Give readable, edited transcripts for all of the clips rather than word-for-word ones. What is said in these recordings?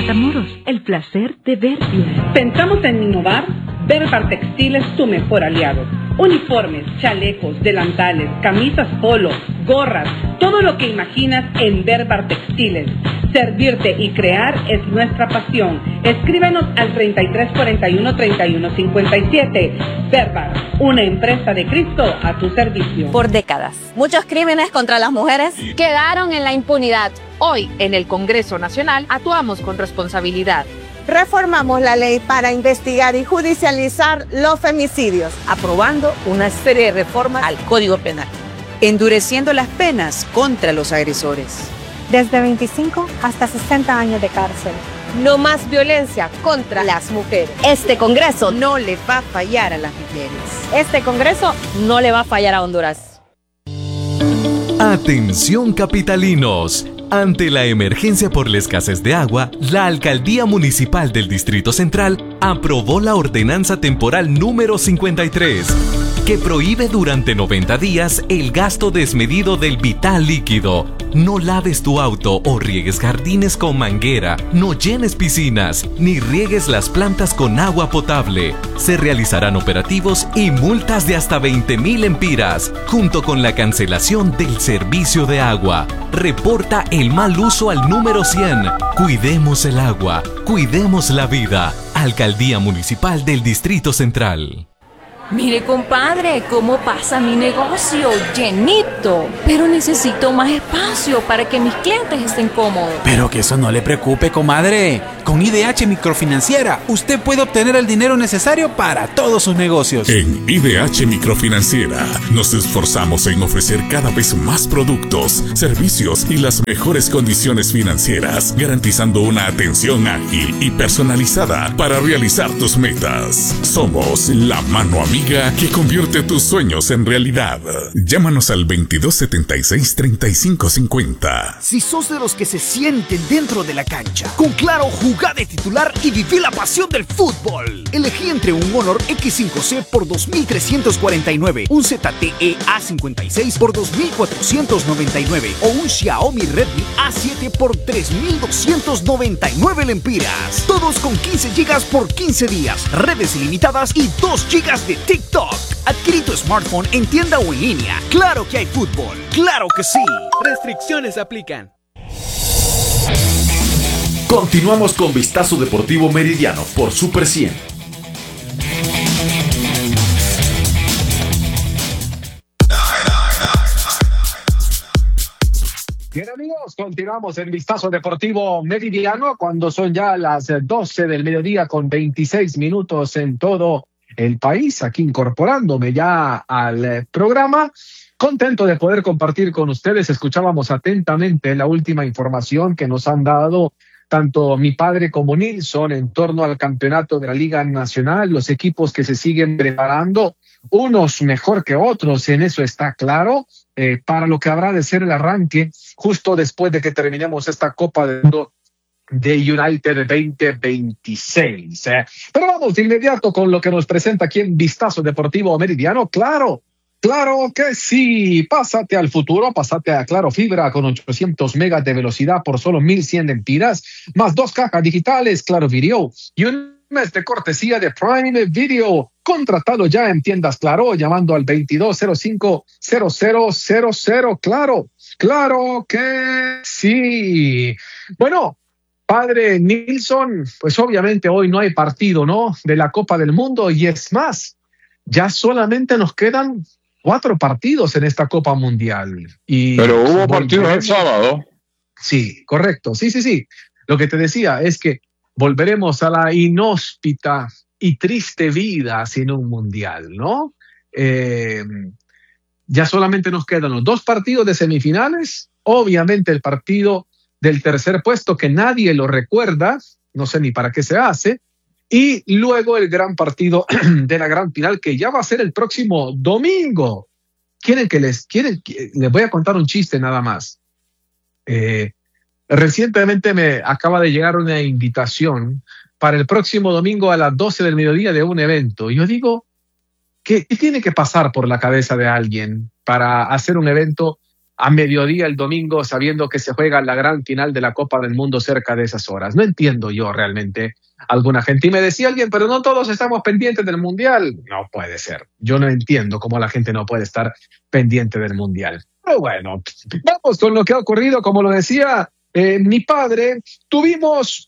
Matamoros, el placer de ver bien. Pensamos en innovar. Berbar Textil es tu mejor aliado. Uniformes, chalecos, delantales, camisas polo, gorras, todo lo que imaginas en Berbar Textiles. Servirte y crear es nuestra pasión. Escríbenos al 3341-3157. Berbar, una empresa de Cristo a tu servicio. Por décadas, muchos crímenes contra las mujeres quedaron en la impunidad. Hoy, en el Congreso Nacional, actuamos con responsabilidad. Reformamos la ley para investigar y judicializar los femicidios, aprobando una serie de reformas al Código Penal, endureciendo las penas contra los agresores. Desde 25 hasta 60 años de cárcel. No más violencia contra las mujeres. Este Congreso no le va a fallar a las mujeres. Este Congreso no le va a fallar a Honduras. Atención capitalinos. Ante la emergencia por la escasez de agua, la Alcaldía Municipal del Distrito Central aprobó la Ordenanza Temporal número 53, que prohíbe durante 90 días el gasto desmedido del vital líquido. No laves tu auto o riegues jardines con manguera, no llenes piscinas, ni riegues las plantas con agua potable. Se realizarán operativos y multas de hasta 20,000 lempiras, junto con la cancelación del servicio de agua. Reporta el mal uso al número 100. Cuidemos el agua, cuidemos la vida. Alcaldía Municipal del Distrito Central. Mire, compadre, cómo pasa mi negocio, llenito. Pero necesito más espacio para que mis clientes estén cómodos. Pero que eso no le preocupe, comadre. Con IDH Microfinanciera, usted puede obtener el dinero necesario para todos sus negocios. En IDH Microfinanciera, nos esforzamos en ofrecer cada vez más productos, servicios y las mejores condiciones financieras, garantizando una atención ágil y personalizada para realizar tus metas. Somos la mano amiga que convierte tus sueños en realidad. Llámanos al 2276-3550. Si sos de los que se sienten dentro de la cancha, con Claro, jugá de titular y viví la pasión del fútbol. Elegí entre un Honor X5C por 2,349, un ZTE A56 por 2,499 o un Xiaomi Redmi A7 por 3,299 lempiras. Todos con 15 GB por 15 días, redes ilimitadas y 2 GB de TikTok. Adquirí tu smartphone en tienda o en línea. Claro que hay fútbol. ¡Claro que sí! Restricciones aplican. Continuamos con Vistazo Deportivo Meridiano por Super 100. Bien, amigos, continuamos en Vistazo Deportivo Meridiano cuando son ya las 12 del mediodía con 26 minutos en todo el país, aquí incorporándome ya al programa. Contento de poder compartir con ustedes. Escuchábamos atentamente la última información que nos han dado tanto mi padre como Nilson en torno al campeonato de la Liga Nacional, los equipos que se siguen preparando, unos mejor que otros, en eso está claro, para lo que habrá de ser el arranque justo después de que terminemos esta Copa del Mundo de United 2026. Pero vamos de inmediato con lo que nos presenta aquí en Vistazo Deportivo Meridiano. Claro que sí. Pásate al futuro, pásate a Claro Fibra con 800 megas de velocidad por solo 1,100 lempiras, más 2 cajas digitales, Claro Video y un mes de cortesía de Prime Video. Contratalo ya en tiendas Claro, llamando al 2205-0000. Claro que sí. Bueno, padre Nilson, pues obviamente hoy no hay partido, ¿no?, de la Copa del Mundo, y es más, ya solamente nos quedan 4 partidos en esta Copa Mundial. Pero hubo partidos el sábado. Sí, correcto. Sí. Lo que te decía es que volveremos a la inhóspita y triste vida sin un mundial, ¿no? Ya solamente nos quedan los 2 partidos de semifinales, obviamente el partido del tercer puesto que nadie lo recuerda, no sé ni para qué se hace, y luego el gran partido de la gran final que ya va a ser el próximo domingo. Les voy a contar un chiste nada más. Recientemente me acaba de llegar una invitación para el próximo domingo a las 12 del mediodía de un evento. Y yo digo, ¿qué tiene que pasar por la cabeza de alguien para hacer un evento a mediodía el domingo, sabiendo que se juega la gran final de la Copa del Mundo cerca de esas horas. No entiendo yo realmente alguna gente. Y me decía alguien, pero no todos estamos pendientes del Mundial. No puede ser. Yo no entiendo cómo la gente no puede estar pendiente del Mundial. Pero bueno, vamos con lo que ha ocurrido. Como lo decía mi padre, tuvimos,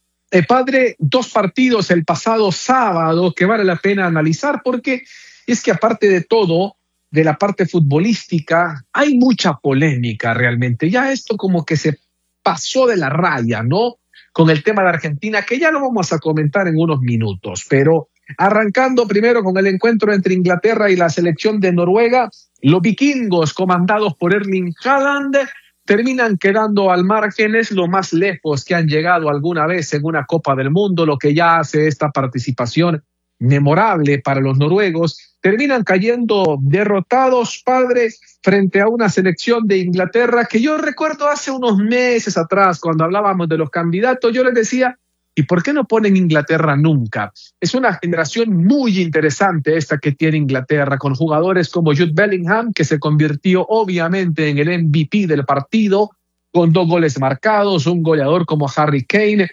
padre, 2 partidos el pasado sábado que vale la pena analizar, porque es que aparte de todo, de la parte futbolística, hay mucha polémica realmente. Ya esto como que se pasó de la raya, ¿no? Con el tema de Argentina, que ya lo vamos a comentar en unos minutos. Pero arrancando primero con el encuentro entre Inglaterra y la selección de Noruega, los vikingos, comandados por Erling Haaland, terminan quedando al margen. Es lo más lejos que han llegado alguna vez en una Copa del Mundo, lo que ya hace esta participación memorable para los noruegos. Terminan cayendo derrotados, padre, frente a una selección de Inglaterra que yo recuerdo hace unos meses atrás, cuando hablábamos de los candidatos, yo les decía, ¿y por qué no ponen Inglaterra nunca? Es una generación muy interesante esta que tiene Inglaterra, con jugadores como Jude Bellingham, que se convirtió obviamente en el MVP del partido, con 2 goles marcados, un goleador como Harry Kane,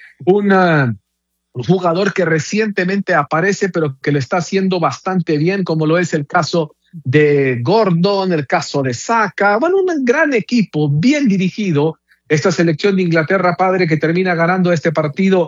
un jugador que recientemente aparece, pero que lo está haciendo bastante bien, como lo es el caso de Gordon, el caso de Saka. Bueno, un gran equipo, bien dirigido. Esta selección de Inglaterra, padre, que termina ganando este partido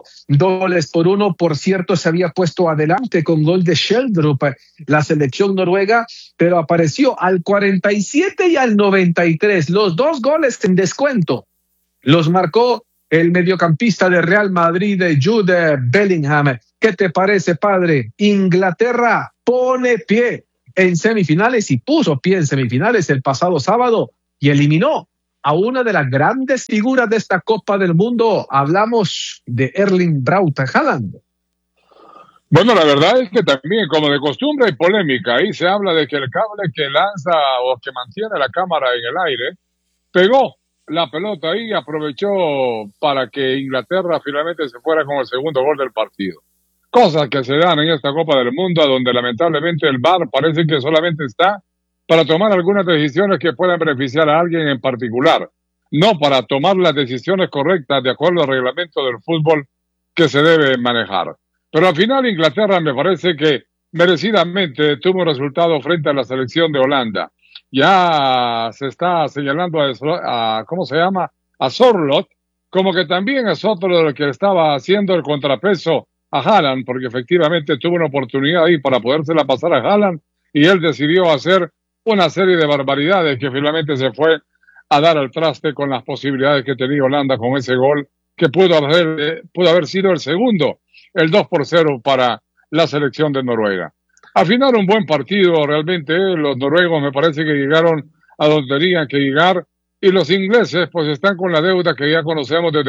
2-1. Por cierto, se había puesto adelante con gol de Sheldrup la selección noruega, pero apareció al 47 y al 93. Los 2 goles en descuento los marcó el mediocampista de Real Madrid, Jude Bellingham. ¿Qué te parece, padre? Inglaterra pone pie en semifinales y puso pie en semifinales el pasado sábado y eliminó a una de las grandes figuras de esta Copa del Mundo. Hablamos de Erling Braut Haaland. Bueno, la verdad es que también, como de costumbre, hay polémica. Ahí se habla de que el cable que lanza o que mantiene la cámara en el aire pegó la pelota ahí y aprovechó para que Inglaterra finalmente se fuera con el segundo gol del partido. Cosas que se dan en esta Copa del Mundo, donde lamentablemente el VAR parece que solamente está para tomar algunas decisiones que puedan beneficiar a alguien en particular, no para tomar las decisiones correctas de acuerdo al reglamento del fútbol que se debe manejar. Pero al final Inglaterra me parece que merecidamente tuvo un resultado frente a la selección de Holanda. Ya se está señalando a ¿cómo se llama? A Sorloth, como que también es otro de lo que estaba haciendo el contrapeso a Haaland, porque efectivamente tuvo una oportunidad ahí para podérsela pasar a Haaland y él decidió hacer una serie de barbaridades que finalmente se fue a dar al traste con las posibilidades que tenía Holanda con ese gol que pudo haber sido el segundo, el 2-0 para la selección de Noruega. Al final un buen partido realmente, los noruegos me parece que llegaron a donde tenían que llegar y los ingleses pues están con la deuda que ya conocemos desde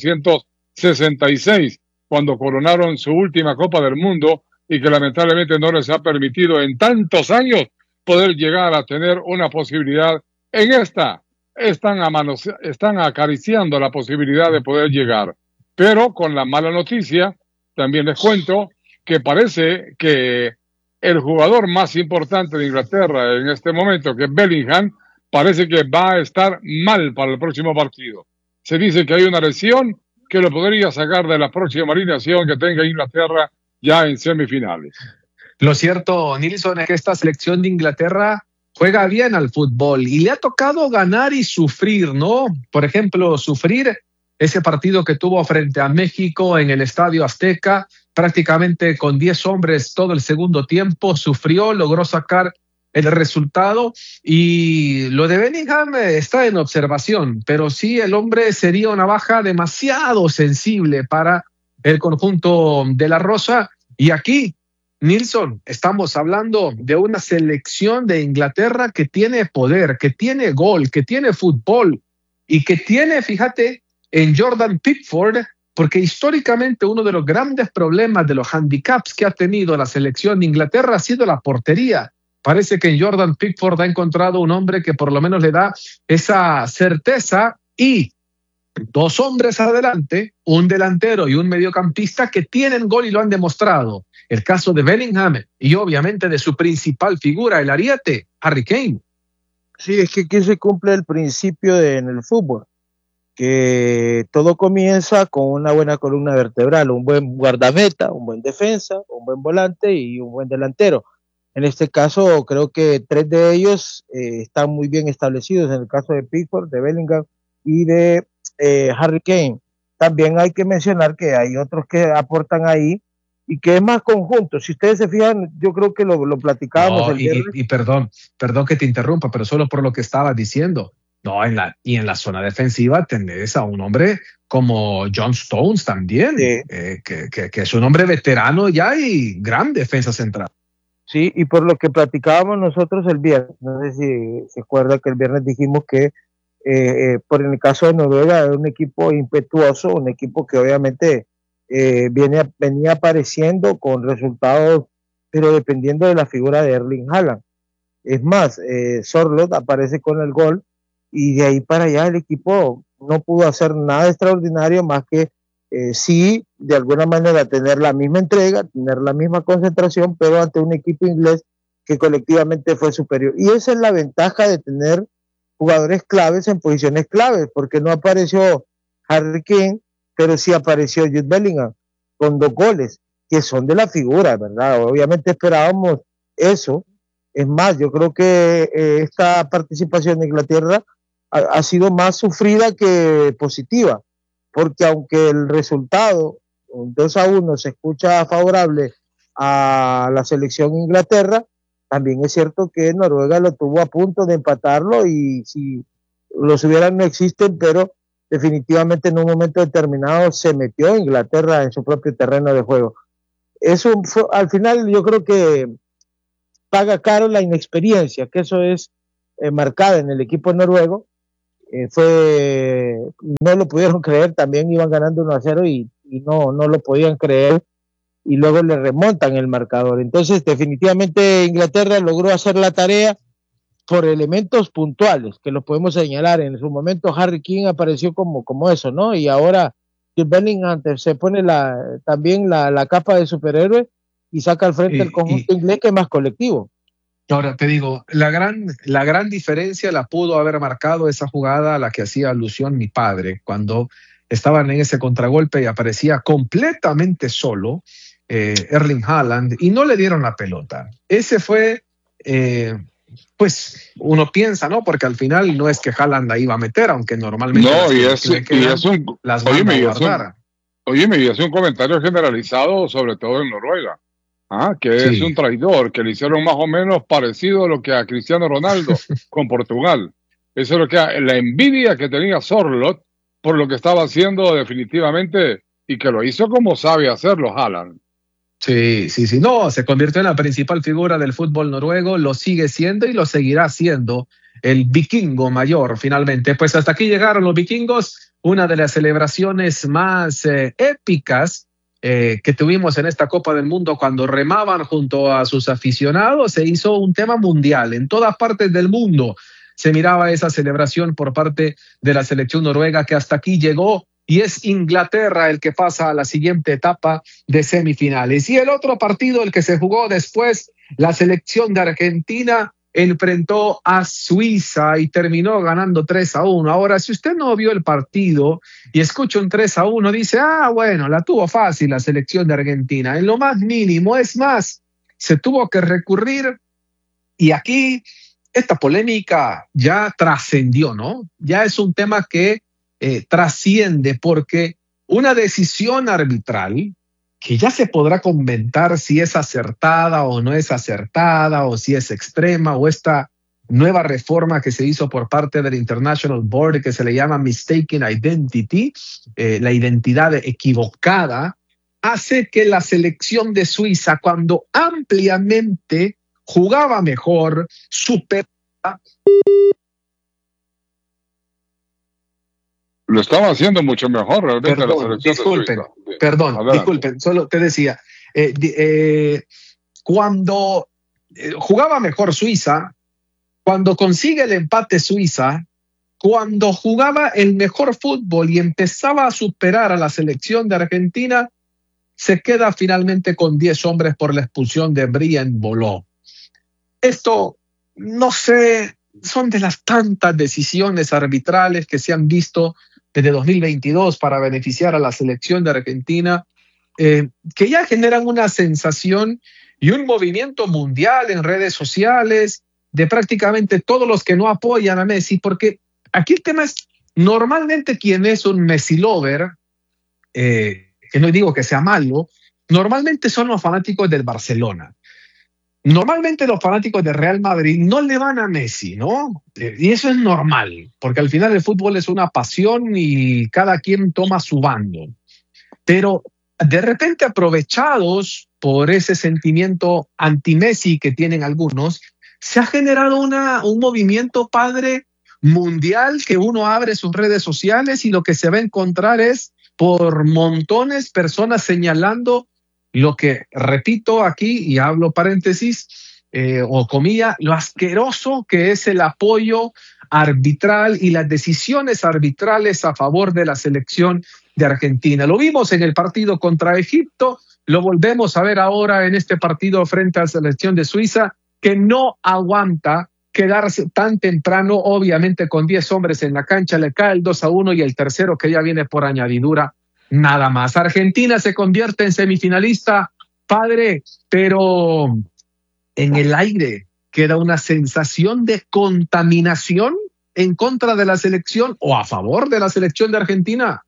1966, cuando coronaron su última Copa del Mundo y que lamentablemente no les ha permitido en tantos años poder llegar a tener una posibilidad. En esta están acariciando la posibilidad de poder llegar, pero con la mala noticia, también les cuento que parece que el jugador más importante de Inglaterra en este momento, que es Bellingham, parece que va a estar mal para el próximo partido. Se dice que hay una lesión que lo podría sacar de la próxima alineación que tenga Inglaterra ya en semifinales. Lo cierto, Nilsson, es que esta selección de Inglaterra juega bien al fútbol y le ha tocado ganar y sufrir, ¿no? Por ejemplo, sufrir ese partido que tuvo frente a México en el Estadio Azteca, prácticamente con 10 hombres todo el segundo tiempo, sufrió, logró sacar el resultado y lo de Bellingham está en observación, pero sí el hombre sería una baja demasiado sensible para el conjunto de la Rosa. Y aquí, Nilsson, estamos hablando de una selección de Inglaterra que tiene poder, que tiene gol, que tiene fútbol y que tiene, fíjate, en Jordan Pickford, porque históricamente uno de los grandes problemas de los handicaps que ha tenido la selección de Inglaterra ha sido la portería. Parece que en Jordan Pickford ha encontrado un hombre que por lo menos le da esa certeza y 2 hombres adelante, un delantero y un mediocampista que tienen gol y lo han demostrado. El caso de Bellingham y obviamente de su principal figura, el ariete, Harry Kane. Sí, es que aquí se cumple el principio en el fútbol, que todo comienza con una buena columna vertebral, un buen guardameta, un buen defensa, un buen volante y un buen delantero. En este caso, creo que 3 de ellos están muy bien establecidos, en el caso de Pickford, de Bellingham y de Harry Kane. También hay que mencionar que hay otros que aportan ahí y que es más conjunto. Si ustedes se fijan, yo creo que lo platicábamos el viernes. Y perdón que te interrumpa, pero solo por lo que estabas diciendo. No, en la zona defensiva tenés a un hombre como John Stones también, sí. que es un hombre veterano ya y gran defensa central. Sí, y por lo que platicábamos nosotros el viernes, no sé si se acuerda que el viernes dijimos que por el caso de Noruega es un equipo impetuoso, un equipo que obviamente venía apareciendo con resultados, pero dependiendo de la figura de Erling Haaland. Es más, Sorloth aparece con el gol y de ahí para allá el equipo no pudo hacer nada extraordinario más que sí, de alguna manera tener la misma entrega, tener la misma concentración, pero ante un equipo inglés que colectivamente fue superior. Y esa es la ventaja de tener jugadores claves en posiciones claves, porque no apareció Harry Kane, pero sí apareció Jude Bellingham con 2 goles, que son de la figura, ¿verdad? Obviamente esperábamos eso. Es más, yo creo que esta participación de Inglaterra ha sido más sufrida que positiva, porque aunque el resultado 2-1 se escucha favorable a la selección Inglaterra, también es cierto que Noruega lo tuvo a punto de empatarlo y si los hubieran no existen, pero definitivamente en un momento determinado se metió Inglaterra en su propio terreno de juego. Eso fue, al final yo creo que paga caro la inexperiencia, que eso es marcada en el equipo noruego. No lo pudieron creer, también iban ganando 1-0 y no lo podían creer y luego le remontan el marcador. Entonces definitivamente Inglaterra logró hacer la tarea por elementos puntuales que los podemos señalar. En su momento Harry Kane apareció como eso, ¿no? Y ahora Jude Bellingham se pone también la capa de superhéroe y saca al frente el conjunto inglés, que es más colectivo. Ahora te digo, la gran diferencia la pudo haber marcado esa jugada a la que hacía alusión mi padre, cuando estaban en ese contragolpe y aparecía completamente solo Erling Haaland y no le dieron la pelota. Ese fue, pues uno piensa, ¿no? Porque al final no es que Haaland la iba a meter, aunque normalmente no, y es un comentario generalizado, sobre todo en Noruega. Que sí. Es un traidor, que le hicieron más o menos parecido a lo que a Cristiano Ronaldo con Portugal. Eso es lo que la envidia que tenía Sorloth por lo que estaba haciendo definitivamente, y que lo hizo como sabe hacerlo Haaland. Sí. No, se convirtió en la principal figura del fútbol noruego, lo sigue siendo y lo seguirá siendo el vikingo mayor finalmente. Pues hasta aquí llegaron los vikingos, una de las celebraciones más épicas que tuvimos en esta Copa del Mundo, cuando remaban junto a sus aficionados. Se hizo un tema mundial. En todas partes del mundo se miraba esa celebración por parte de la selección noruega, que hasta aquí llegó, y es Inglaterra el que pasa a la siguiente etapa de semifinales. Y el otro partido, el que se jugó después, la selección de Argentina enfrentó a Suiza y terminó ganando 3-1. Ahora, si usted no vio el partido y escucha un 3-1, dice, bueno, la tuvo fácil la selección de Argentina, en lo más mínimo. Es más, se tuvo que recurrir, y aquí esta polémica ya trascendió, ¿no? Ya es un tema que trasciende, porque una decisión arbitral que ya se podrá comentar si es acertada o no es acertada, o si es extrema, o esta nueva reforma que se hizo por parte del International Board, que se le llama Mistaken Identity, la identidad equivocada, hace que la selección de Suiza, cuando ampliamente jugaba mejor, superaba. Lo estaba haciendo mucho mejor realmente la selección de Suiza. Disculpen, solo te decía, cuando jugaba mejor Suiza, cuando consigue el empate Suiza, cuando jugaba el mejor fútbol y empezaba a superar a la selección de Argentina, se queda finalmente con 10 hombres por la expulsión de Brian Boló. Esto, no sé son de las tantas decisiones arbitrales que se han visto desde 2022 para beneficiar a la selección de Argentina, que ya generan una sensación y un movimiento mundial en redes sociales de prácticamente todos los que no apoyan a Messi, porque aquí el tema es, normalmente quien es un Messi lover, que no digo que sea malo, normalmente son los fanáticos del Barcelona. Normalmente los fanáticos de Real Madrid no le van a Messi, ¿no? Y eso es normal, porque al final el fútbol es una pasión y cada quien toma su bando. Pero de repente, aprovechados por ese sentimiento anti-Messi que tienen algunos, se ha generado un movimiento, padre, mundial, que uno abre sus redes sociales y lo que se va a encontrar es por montones personas señalando lo que, repito aquí y hablo paréntesis o comilla, lo asqueroso que es el apoyo arbitral y las decisiones arbitrales a favor de la selección de Argentina. Lo vimos en el partido contra Egipto, lo volvemos a ver ahora en este partido frente a la selección de Suiza, que no aguanta quedarse tan temprano, obviamente con 10 hombres en la cancha, le cae el 2-1 y el tercero que ya viene por añadidura, nada más. Argentina se convierte en semifinalista, padre, pero en el aire queda una sensación de contaminación en contra de la selección o a favor de la selección de Argentina.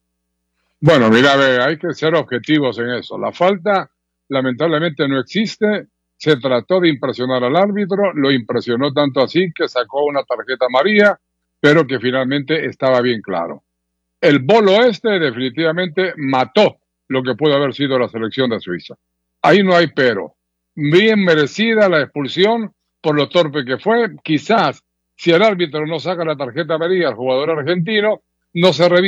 Bueno, mira, hay que ser objetivos en eso. La falta lamentablemente no existe. Se trató de impresionar al árbitro, lo impresionó tanto así que sacó una tarjeta amarilla, pero que finalmente estaba bien claro. El bolo definitivamente mató lo que pudo haber sido la selección de Suiza. Ahí no hay pero. Bien merecida la expulsión por lo torpe que fue. Quizás si el árbitro no saca la tarjeta amarilla al jugador argentino, no se revisa